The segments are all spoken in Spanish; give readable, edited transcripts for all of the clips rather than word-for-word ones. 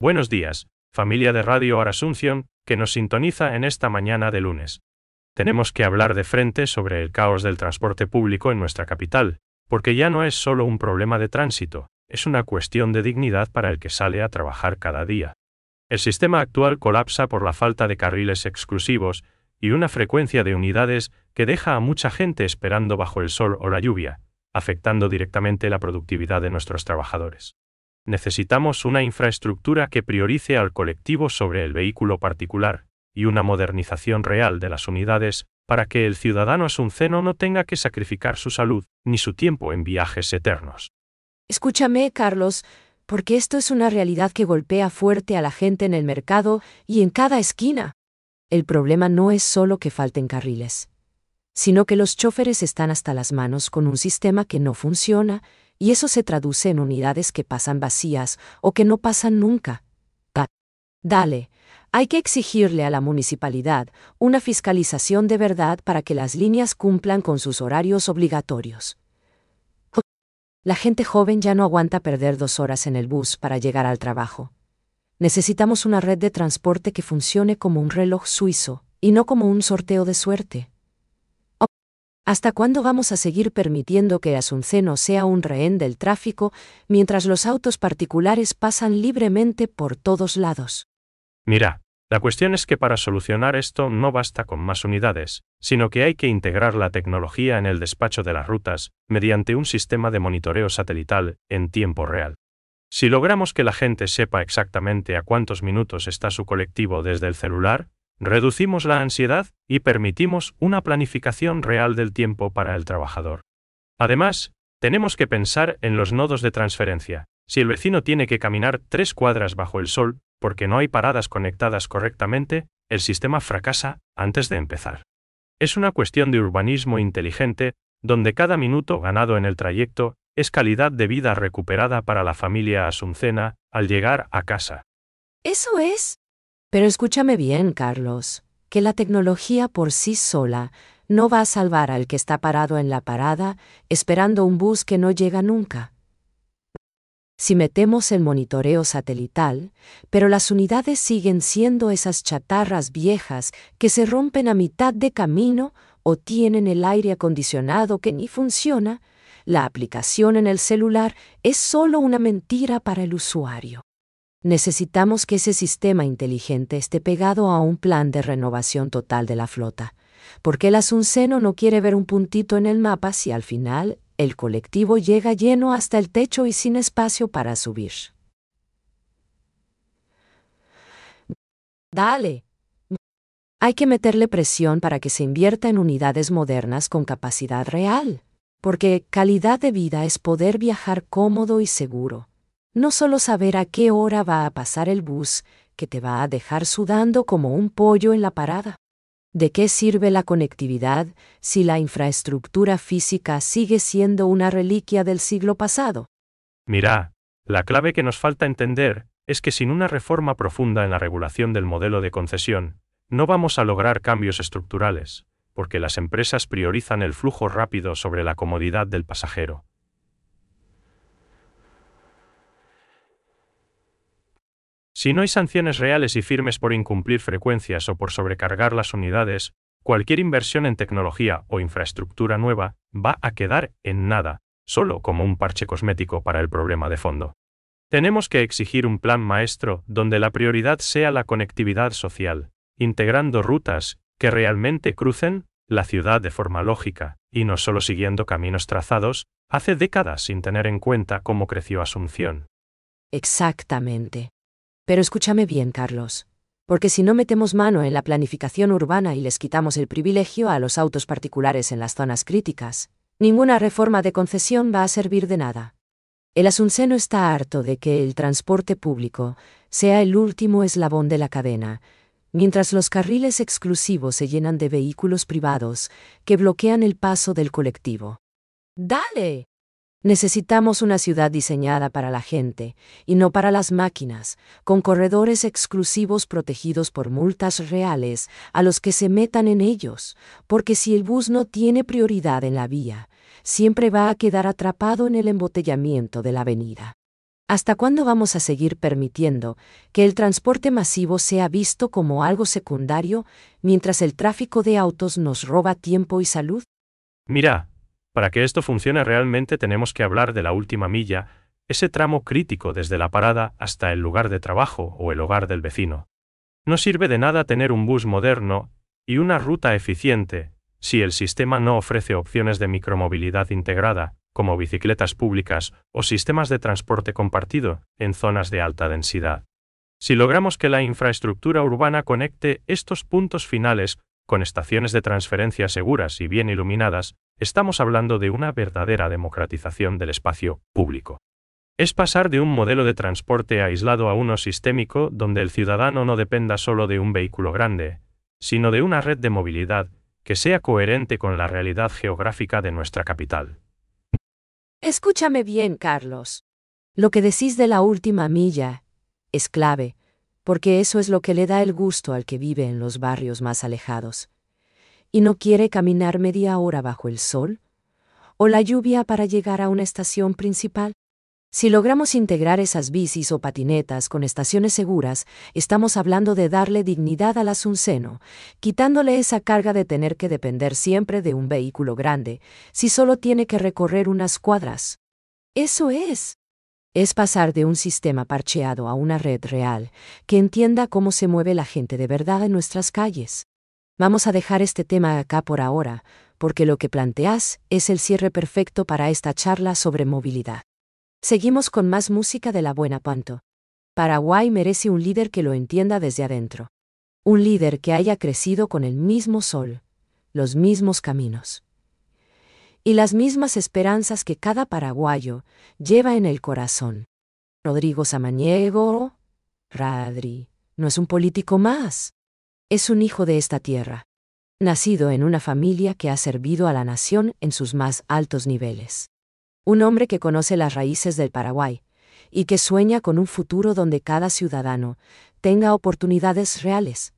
Buenos días, familia de Radio Asunción, que nos sintoniza en esta mañana de lunes. Tenemos que hablar de frente sobre el caos del transporte público en nuestra capital, porque ya no es solo un problema de tránsito, es una cuestión de dignidad para el que sale a trabajar cada día. El sistema actual colapsa por la falta de carriles exclusivos y una frecuencia de unidades que deja a mucha gente esperando bajo el sol o la lluvia, afectando directamente la productividad de nuestros trabajadores. Necesitamos una infraestructura que priorice al colectivo sobre el vehículo particular y una modernización real de las unidades para que el ciudadano asunceno no tenga que sacrificar su salud ni su tiempo en viajes eternos. Escúchame, Carlos, porque esto es una realidad que golpea fuerte a la gente en el mercado y en cada esquina. El problema no es solo que falten carriles, sino que los choferes están hasta las manos con un sistema que no funciona, y eso se traduce en unidades que pasan vacías o que no pasan nunca. Dale, hay que exigirle a la municipalidad una fiscalización de verdad para que las líneas cumplan con sus horarios obligatorios. La gente joven ya no aguanta perder 2 horas en el bus para llegar al trabajo. Necesitamos una red de transporte que funcione como un reloj suizo y no como un sorteo de suerte. ¿Hasta cuándo vamos a seguir permitiendo que Asunceno sea un rehén del tráfico mientras los autos particulares pasan libremente por todos lados? Mira, la cuestión es que para solucionar esto no basta con más unidades, sino que hay que integrar la tecnología en el despacho de las rutas mediante un sistema de monitoreo satelital en tiempo real. Si logramos que la gente sepa exactamente a cuántos minutos está su colectivo desde el celular, reducimos la ansiedad y permitimos una planificación real del tiempo para el trabajador. Además, tenemos que pensar en los nodos de transferencia. Si el vecino tiene que caminar 3 cuadras bajo el sol porque no hay paradas conectadas correctamente, el sistema fracasa antes de empezar. Es una cuestión de urbanismo inteligente, donde cada minuto ganado en el trayecto es calidad de vida recuperada para la familia asuncena al llegar a casa. Eso es. Pero escúchame bien, Carlos, que la tecnología por sí sola no va a salvar al que está parado en la parada esperando un bus que no llega nunca. Si metemos el monitoreo satelital, pero las unidades siguen siendo esas chatarras viejas que se rompen a mitad de camino o tienen el aire acondicionado que ni funciona, la aplicación en el celular es solo una mentira para el usuario. Necesitamos que ese sistema inteligente esté pegado a un plan de renovación total de la flota, porque el Asunceno no quiere ver un puntito en el mapa si al final el colectivo llega lleno hasta el techo y sin espacio para subir. Dale. Hay que meterle presión para que se invierta en unidades modernas con capacidad real, porque calidad de vida es poder viajar cómodo y seguro. No solo saber a qué hora va a pasar el bus, que te va a dejar sudando como un pollo en la parada. ¿De qué sirve la conectividad si la infraestructura física sigue siendo una reliquia del siglo pasado? Mira, la clave que nos falta entender es que sin una reforma profunda en la regulación del modelo de concesión, no vamos a lograr cambios estructurales, porque las empresas priorizan el flujo rápido sobre la comodidad del pasajero. Si no hay sanciones reales y firmes por incumplir frecuencias o por sobrecargar las unidades, cualquier inversión en tecnología o infraestructura nueva va a quedar en nada, solo como un parche cosmético para el problema de fondo. Tenemos que exigir un plan maestro donde la prioridad sea la conectividad social, integrando rutas que realmente crucen la ciudad de forma lógica y no solo siguiendo caminos trazados hace décadas sin tener en cuenta cómo creció Asunción. Exactamente. Pero escúchame bien, Carlos, porque si no metemos mano en la planificación urbana y les quitamos el privilegio a los autos particulares en las zonas críticas, ninguna reforma de concesión va a servir de nada. El Asunceno está harto de que el transporte público sea el último eslabón de la cadena, mientras los carriles exclusivos se llenan de vehículos privados que bloquean el paso del colectivo. ¡Dale! Necesitamos una ciudad diseñada para la gente, y no para las máquinas, con corredores exclusivos protegidos por multas reales a los que se metan en ellos, porque si el bus no tiene prioridad en la vía, siempre va a quedar atrapado en el embotellamiento de la avenida. ¿Hasta cuándo vamos a seguir permitiendo que el transporte masivo sea visto como algo secundario mientras el tráfico de autos nos roba tiempo y salud? Mira, para que esto funcione realmente tenemos que hablar de la última milla, ese tramo crítico desde la parada hasta el lugar de trabajo o el hogar del vecino. No sirve de nada tener un bus moderno y una ruta eficiente si el sistema no ofrece opciones de micromovilidad integrada, como bicicletas públicas o sistemas de transporte compartido en zonas de alta densidad. Si logramos que la infraestructura urbana conecte estos puntos finales con estaciones de transferencia seguras y bien iluminadas, estamos hablando de una verdadera democratización del espacio público. Es pasar de un modelo de transporte aislado a uno sistémico donde el ciudadano no dependa solo de un vehículo grande, sino de una red de movilidad que sea coherente con la realidad geográfica de nuestra capital. Escúchame bien, Carlos. Lo que decís de la última milla es clave, porque eso es lo que le da el gusto al que vive en los barrios más alejados. ¿Y no quiere caminar media hora bajo el sol? ¿O la lluvia para llegar a una estación principal? Si logramos integrar esas bicis o patinetas con estaciones seguras, estamos hablando de darle dignidad al asunceno, quitándole esa carga de tener que depender siempre de un vehículo grande, si solo tiene que recorrer unas cuadras. Eso es pasar de un sistema parcheado a una red real, que entienda cómo se mueve la gente de verdad en nuestras calles. Vamos a dejar este tema acá por ahora, porque lo que planteas es el cierre perfecto para esta charla sobre movilidad. Seguimos con más música de la buena Panto. Paraguay merece un líder que lo entienda desde adentro. Un líder que haya crecido con el mismo sol, los mismos caminos y las mismas esperanzas que cada paraguayo lleva en el corazón. Rodrigo Samaniego, Radri, no es un político más. Es un hijo de esta tierra, nacido en una familia que ha servido a la nación en sus más altos niveles. Un hombre que conoce las raíces del Paraguay y que sueña con un futuro donde cada ciudadano tenga oportunidades reales.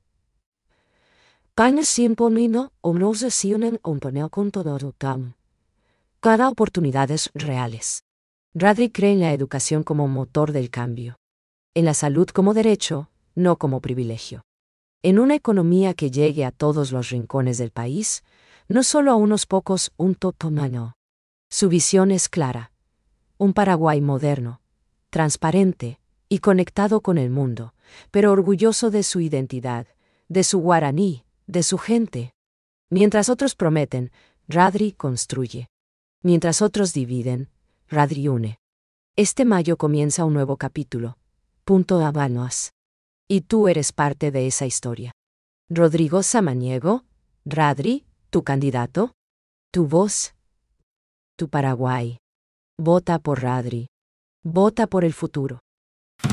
Cada oportunidades reales. Radri cree en la educación como motor del cambio. En la salud como derecho, no como privilegio. En una economía que llegue a todos los rincones del país, no solo a unos pocos, un totomano. Su visión es clara. Un Paraguay moderno, transparente y conectado con el mundo, pero orgulloso de su identidad, de su guaraní, de su gente. Mientras otros prometen, Radri construye. Mientras otros dividen, Radri une. Este mayo comienza un nuevo capítulo. Punto Habanos. Y tú eres parte de esa historia. Rodrigo Samaniego, Radri, tu candidato, tu voz, tu Paraguay. Vota por Radri. Vota por el futuro.